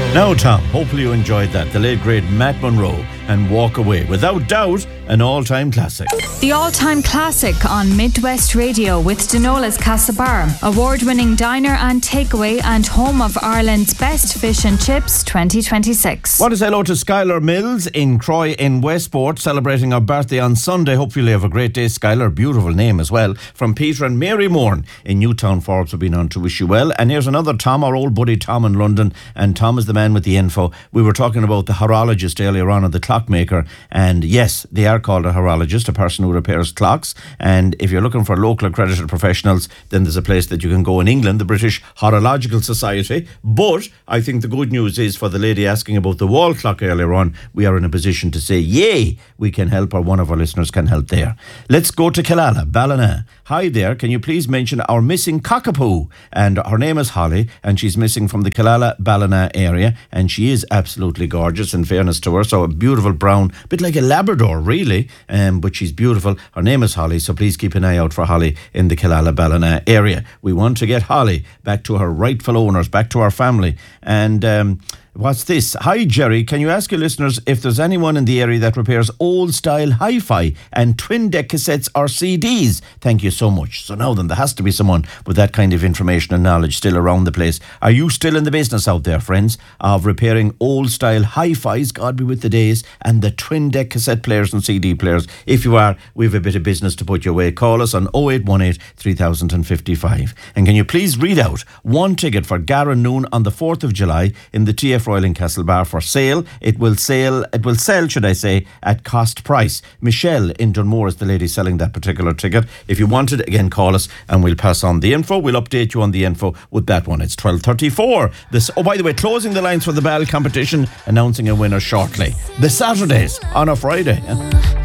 Now, Tom, hopefully you enjoyed that. The late, great Matt Monro and Walk Away. Without doubt, an all-time classic. The all-time classic on Midwest Radio with Denola's Castlebar, award-winning diner and takeaway and home of Ireland's best fish and chips 2026. What is hello to Skylar Mills in Croy in Westport, celebrating her birthday on Sunday. Hopefully you have a great day, Skylar. Beautiful name as well. From Peter and Mary Mourne in Newtown, Forbes, have been on to wish you well. And here's another Tom, our old buddy Tom in London. And Tom is the man with the info. We were talking about the horologist earlier on, or the clockmaker. And yes, they are called a horologist, a person who repairs clocks. And if you're looking for local accredited professionals, then there's a place that you can go in England, the British Horological Society. But I think the good news is, for the lady asking about the wall clock earlier on, we are in a position to say, yay, we can help, or one of our listeners can help there. Let's go to Killala, Ballina. Hi there, can you please mention our missing cockapoo? And her name is Holly, and she's missing from the Killala, Ballina area, and she is absolutely gorgeous, in fairness to her. So a beautiful brown, bit like a Labrador really, but she's beautiful. Her name is Holly, so please keep an eye out for Holly in the Killala, Ballina area. We want to get Holly back to her rightful owners, back to our family. And what's this? Hi Jerry, can you ask your listeners if there's anyone in the area that repairs old style hi-fi and twin deck cassettes or CDs? Thank you so much. So now then, there has to be someone with that kind of information and knowledge still around the place. Are you still in the business out there, friends, of repairing old style hi-fis, God be with the days, and the twin deck cassette players and CD players? If you are, we have a bit of business to put your way. Call us on 0818 3055. And can you please read out one ticket for Gara Noon on the 4th of July in the TF Royal in Castlebar for sale. It will sell, should I say, at cost price. Michelle in Dunmore is the lady selling that particular ticket. If you want it, again, call us and we'll pass on the info. We'll update you on the info with that one. It's 12:34. By the way, closing the lines for the Ball competition, announcing a winner shortly. The Saturdays on a Friday.